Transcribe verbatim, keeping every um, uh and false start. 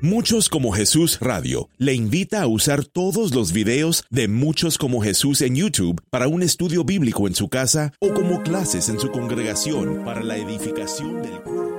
Muchos como Jesús Radio le invita a usar todos los videos de Muchos como Jesús en YouTube para un estudio bíblico en su casa o como clases en su congregación para la edificación del cuerpo.